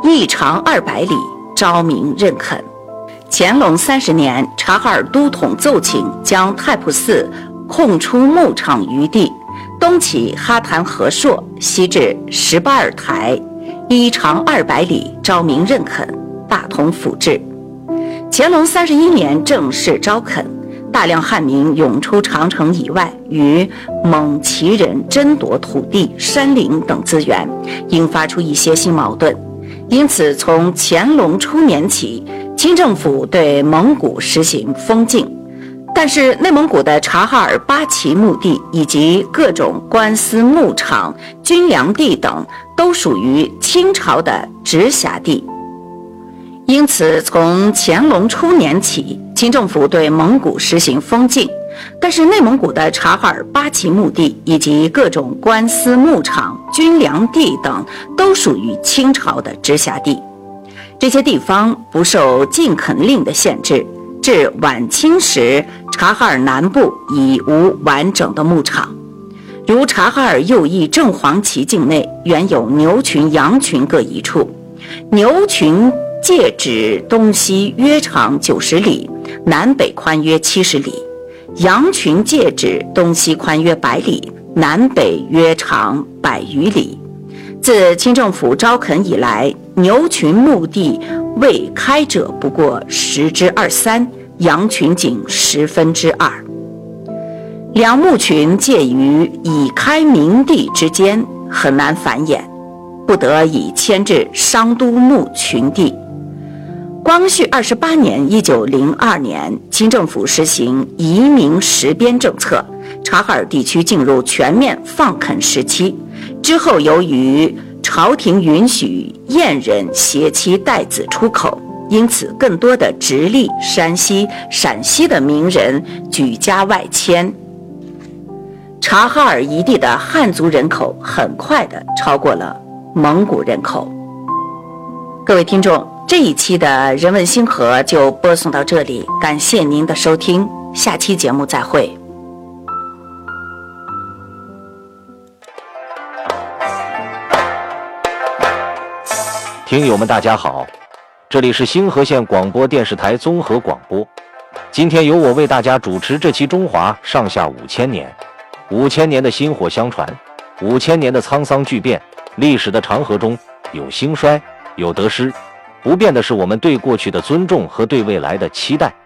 一长200里，昭明任肯。乾隆30年，察哈尔都统奏请将太仆寺空出牧场余地，东起哈坛河朔，西至18尔台，一长200里，昭明任肯，大同府治。乾隆31年正式招垦，大量汉民涌出长城以外，与蒙旗人争夺土地、山林等资源，引发出一些新矛盾。因此，从乾隆初年起，清政府对蒙古实行封禁，但是内蒙古的察哈尔八旗墓地以及各种官司牧场、军粮地等都属于清朝的直辖地。因此，从乾隆初年起，清政府对蒙古实行封禁，但是内蒙古的察哈尔八旗墓地以及各种官司牧场、军粮地等都属于清朝的直辖地。这些地方不受禁垦令的限制，至晚清时，察哈尔南部已无完整的牧场。如察哈尔右翼正黄旗境内原有牛群、羊群各一处，牛群界指东西约长90里，南北宽约70里；羊群界指东西宽约100里，南北约长100余里。自清政府招垦以来，牛群墓地未开者不过10之23，羊群仅2/10。两牧群介于已开明地之间，很难繁衍，不得已迁至商都牧群地。光绪28年1902年，清政府实行移民实边政策，察哈尔地区进入全面放垦时期。之后，由于朝廷允许燕人携妻带子出口，因此更多的直隶、山西、陕西的名人举家外迁。察哈尔一地的汉族人口很快地超过了蒙古人口。各位听众，这一期的人文星河就播送到这里，感谢您的收听，下期节目再会。 听友们大家好，这里是星河县广播电视台综合广播，今天由我为大家主持这期中华上下5000年。5000年的薪火相传，5000年的沧桑巨变，历史的长河中有兴衰，有得失，不变的是我们对过去的尊重和对未来的期待。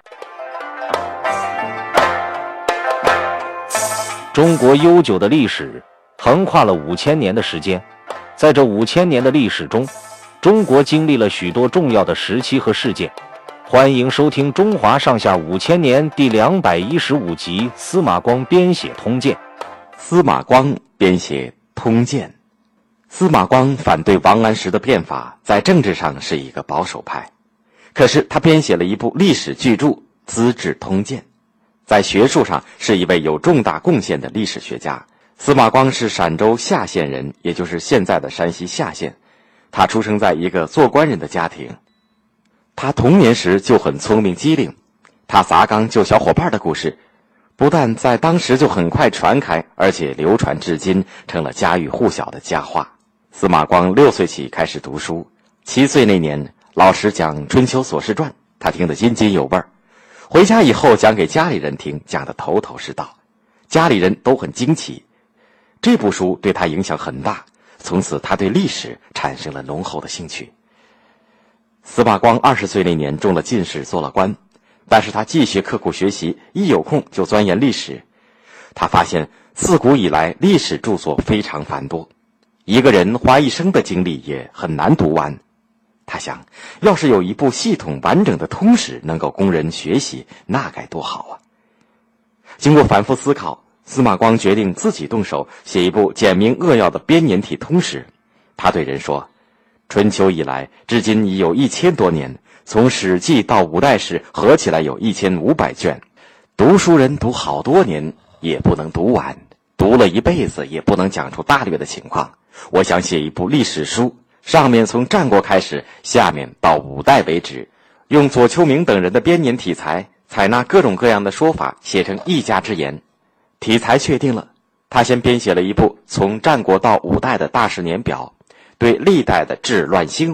中国悠久的历史横跨了5000年的时间，在这5000年的历史中，中国经历了许多重要的时期和事件。欢迎收听《中华上下5000年》第215集司马光编写《通鉴》。 司马光编写《通鉴》。司马光反对王安石的变法，在政治上是一个保守派，可是他编写了一部历史巨著《资治通鉴》，在学术上是一位有重大贡献的历史学家。司马光是陕州夏县人，也就是现在的山西夏县。他出生在一个做官人的家庭，他童年时就很聪明机灵，他砸缸救小伙伴的故事不但在当时就很快传开，而且流传至今，成了家喻户晓的佳话。司马光6岁起开始读书，7岁那年老师讲《春秋左氏传》，他听得津津有味，回家以后讲给家里人听，讲得头头是道，家里人都很惊奇。这部书对他影响很大，从此他对历史产生了浓厚的兴趣。司马光20岁那年中了进士，做了官，但是他继续刻苦学习，一有空就钻研历史。他发现自古以来历史著作非常繁多，一个人花一生的精力也很难读完。他想，要是有一部系统完整的通史能够供人学习，那该多好啊。经过反复思考，司马光决定自己动手写一部简明扼要的编年体通史。他对人说，春秋以来至今已有1000多年，从史记到五代史合起来有1500卷，读书人读好多年也不能读完，读了一辈子也不能讲出大略的情况。我想写一部历史书，上面从战国开始，下面到五代为止，用左丘明等人的编年体裁，采纳各种各样的说法，写成一家之言。题材确定了，他先编写了一部从战国到五代的大事年表，对历代的治乱兴亡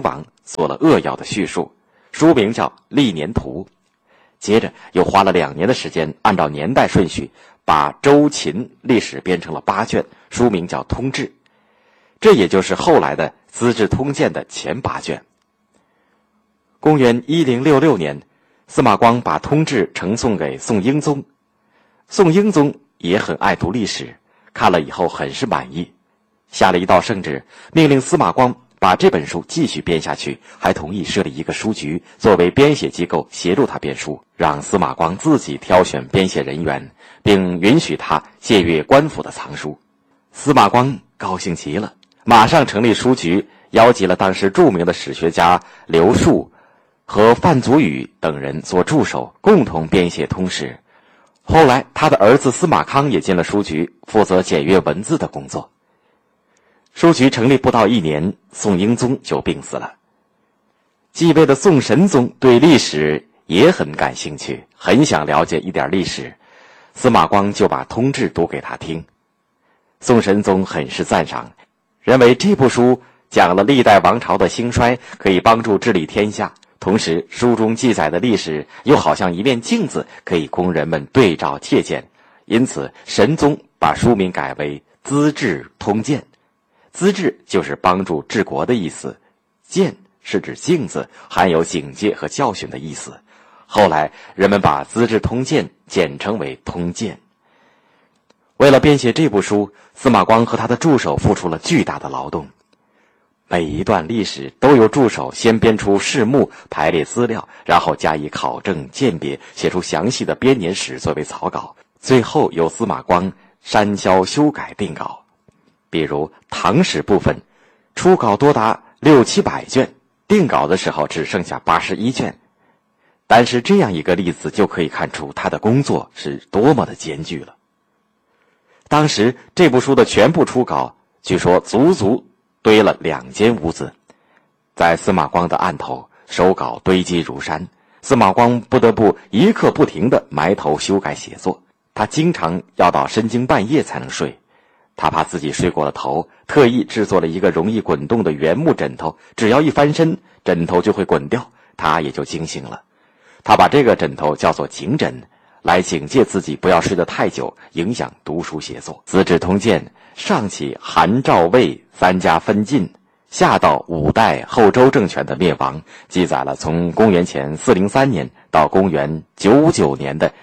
做了扼要的叙述，书名叫《历年图》。接着又花了2年的时间，按照年代顺序把周秦历史编成了8卷，书名叫《通志》。这也就是后来的《资治通鉴》的前8卷。公元1066年，司马光把《通志》呈送给宋英宗。宋英宗也很爱读历史，看了以后很是满意，下了一道圣旨，命令司马光把这本书继续编下去，还同意设立一个书局作为编写机构，协助他编书，让司马光自己挑选编写人员，并允许他借阅官府的藏书。司马光高兴极了，马上成立书局，邀集了当时著名的史学家刘树和范祖禹等人做助手，共同编写通史。后来他的儿子司马康也进了书局，负责检阅文字的工作。书局成立不到1年，宋英宗就病死了。继位的宋神宗对历史也很感兴趣，很想了解一点历史，司马光就把《通志》读给他听。宋神宗很是赞赏，认为这部书讲了历代王朝的兴衰，可以帮助治理天下，同时书中记载的历史又好像一面镜子，可以供人们对照借鉴。因此神宗把书名改为《资治通鉴》。资治就是帮助治国的意思，鉴是指镜子，含有警戒和教训的意思。后来人们把《资治通鉴》简称为通鉴。为了编写这部书，司马光和他的助手付出了巨大的劳动。每一段历史都由助手先编出事目，排列资料，然后加以考证鉴别，写出详细的编年史作为草稿，最后由司马光删削修改定稿。比如唐史部分，初稿多达600-700卷，定稿的时候只剩下81卷。但是这样一个例子就可以看出他的工作是多么的艰巨了。当时这部书的全部初稿，据说足足堆了2间屋子。在司马光的案头，手稿堆积如山，司马光不得不一刻不停地埋头修改写作。他经常要到深更半夜才能睡。他怕自己睡过了头，特意制作了一个容易滚动的原木枕头，只要一翻身，枕头就会滚掉，他也就惊醒了。他把这个枕头叫做警枕，来警戒自己不要睡得太久，影响读书写作。《资治通鉴》上起韩赵魏3家分晋，下到5代后周政权的灭亡，记载了从公元前403年到公元959年的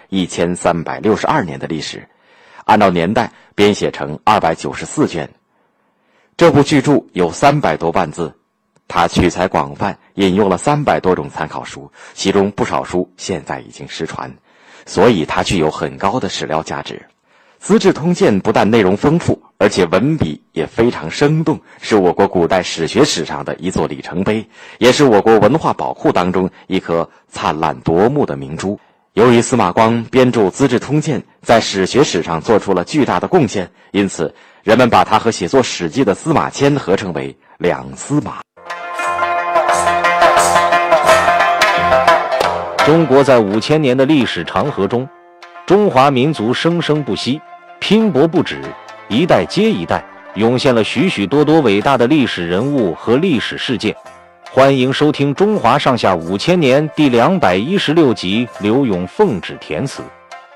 1362年的历史，按照年代编写成294卷。这部巨著有300多万字，他取材广泛，引用了300多种参考书，其中不少书现在已经失传，所以它具有很高的史料价值。《资治通鉴》不但内容丰富，而且文笔也非常生动，是我国古代史学史上的一座里程碑，也是我国文化宝库当中一颗灿烂夺目的明珠。由于司马光编著《资治通鉴》在史学史上做出了巨大的贡献，因此人们把他和写作《史记》的司马迁合称为两司马。 中国在5000年的历史长河中，中华民族生生不息，拼搏不止，一代接一代，涌现了许许多多伟大的历史人物和历史事件。欢迎收听《中华上下5000年》第216集刘永奉旨填词。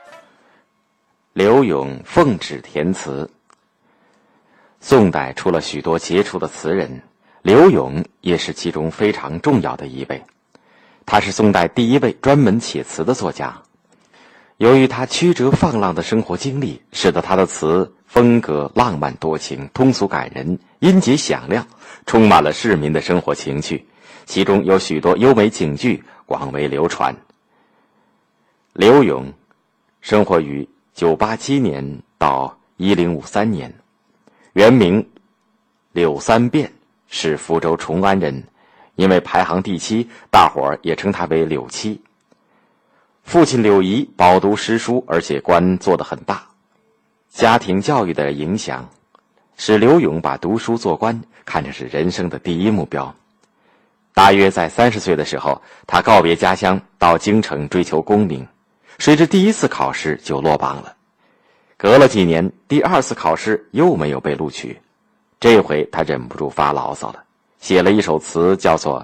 刘永奉旨填词。宋代出了许多杰出的词人，刘永也是其中非常重要的一位。他是宋代第一位专门写词的作家。由于他曲折放浪的生活经历，使得他的词风格浪漫多情，通俗感人，音节响亮，充满了市民的生活情趣，其中有许多优美警句广为流传。刘永生活于987年到1053年，原名柳三变，是福州崇安人，因为排行第7，大伙儿也称他为柳七。父亲柳仪饱读诗书，而且官做得很大。家庭教育的影响使刘永把读书做官看成是人生的第一目标。大约在30岁的时候，他告别家乡，到京城追求功名。谁知第1次考试就落榜了。隔了几年，第2次考试又没有被录取。这回他忍不住发牢骚了，写了一首词，叫做《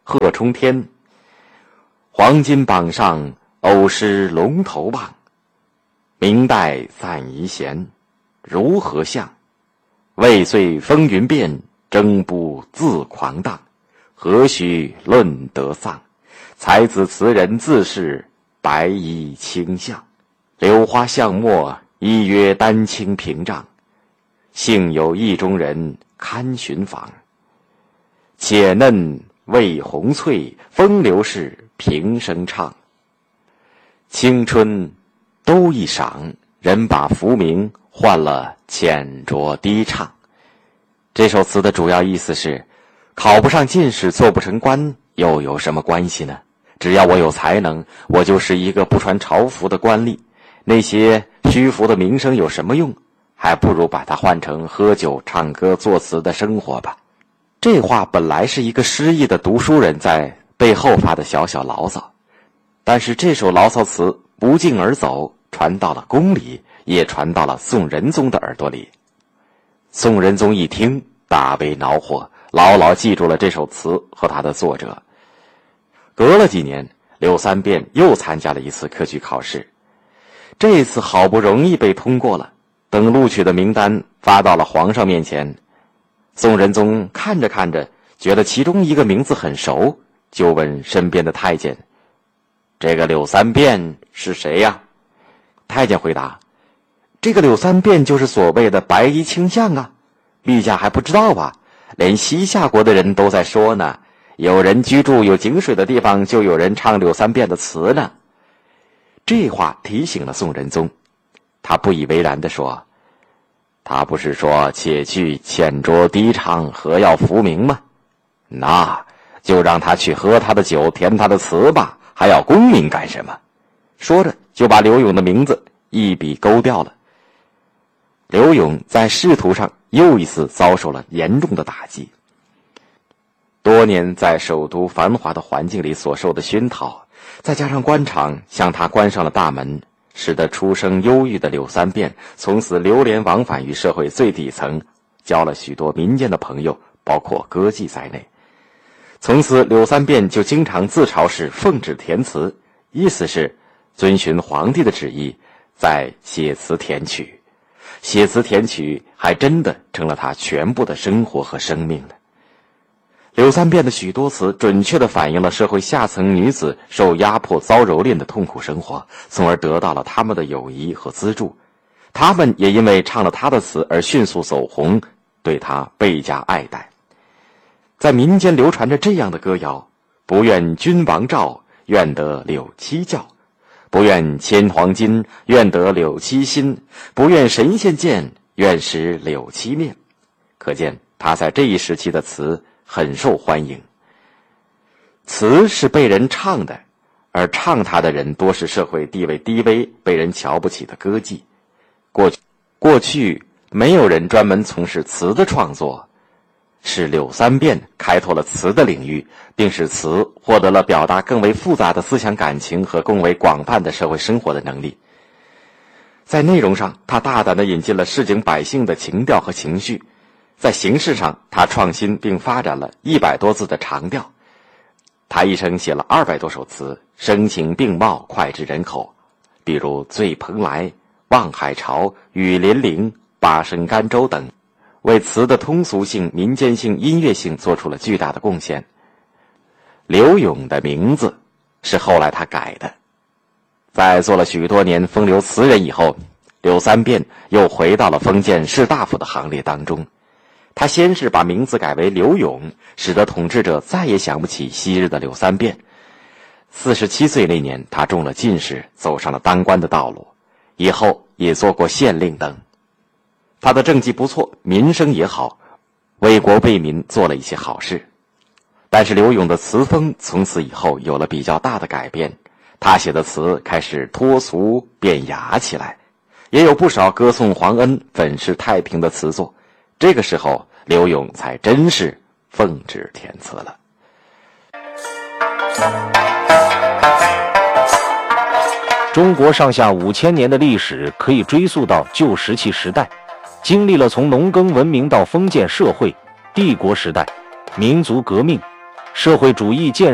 鹤冲天。黄金榜上偶失龙头棒，明代散宜闲，如何相？未遂风云变，争不自狂荡。何须论得丧？才子词人自是白衣卿相。柳花巷陌，一约丹青屏障。幸有意中人堪寻访。且嫩未红翠，风流事平生唱。青春都一赏，人把浮名换了浅酌低唱。这首词的主要意思是，考不上进士，做不成官，又有什么关系呢？只要我有才能，我就是一个不穿朝服的官吏，那些虚浮的名声有什么用？还不如把它换成喝酒、唱歌、作词的生活吧。这话本来是一个失意的读书人在背后发的小小牢骚，但是这首牢骚词不胫而走，传到了宫里，也传到了宋仁宗的耳朵里。宋仁宗一听，大为恼火，牢牢记住了这首词和它的作者。隔了几年，柳三变又参加了一次科举考试，这次好不容易被通过了。等录取的名单发到了皇上面前，宋仁宗看着看着，觉得其中一个名字很熟，就问身边的太监：“这个柳三变是谁呀？”太监回答：“这个柳三变就是所谓的白衣卿相啊，陛下还不知道吧？连西夏国的人都在说呢。有人居住有井水的地方，就有人唱柳三变的词呢。”这话提醒了宋仁宗，他不以为然地说：“他不是说且去浅酌低唱，何要浮名吗？那就让他去喝他的酒，填他的词吧，还要功名干什么？”说着就把柳永的名字一笔勾掉了。柳永在仕途上又一次遭受了严重的打击。多年在首都繁华的环境里所受的熏陶，再加上官场向他关上了大门，使得出生忧郁的柳三变从此流连往返于社会最底层，交了许多民间的朋友，包括歌妓在内。从此柳三变就经常自嘲是奉旨填词，意思是遵循皇帝的旨意在写词填曲。写词填曲还真的成了他全部的生活和生命了。柳三变的许多词准确地反映了社会下层女子受压迫遭蹂躏的痛苦生活，从而得到了他们的友谊和资助。他们也因为唱了他的词而迅速走红，对他倍加爱戴。在民间流传着这样的歌谣：不愿君王照，愿得柳妻教；不愿千黄金，愿得柳妻心；不愿神仙见，愿识柳妻面。可见他在这一时期的词很受欢迎。词是被人唱的，而唱它的人多是社会地位低微、被人瞧不起的歌妓。过去没有人专门从事词的创作，是柳三变开拓了词的领域，并使词获得了表达更为复杂的思想感情和更为广泛的社会生活的能力。在内容上，他大胆地引进了市井百姓的情调和情绪；在形式上，他创新并发展了100多字的长调。他一生写了200多首词，声情并茂，脍炙人口。比如《醉蓬莱》《望海潮》《雨霖铃》《八声甘州》等，为词的通俗性、民间性、音乐性做出了巨大的贡献。柳永的名字是后来他改的。在做了许多年风流词人以后，柳三变又回到了封建士大夫的行列当中。他先是把名字改为柳永，使得统治者再也想不起昔日的柳三变。47岁那年，他中了进士，走上了当官的道路，以后也做过县令等。他的政绩不错，民生也好，为国为民做了一些好事。但是柳永的词风从此以后有了比较大的改变，他写的词开始脱俗变雅起来，也有不少歌颂皇恩、粉饰太平的词作。这个时候，柳永才真是奉旨填词了。 中国上下5000年的历史可以追溯到旧石器时代，经历了从农耕文明到封建社会、帝国时代、民族革命、 社会主义建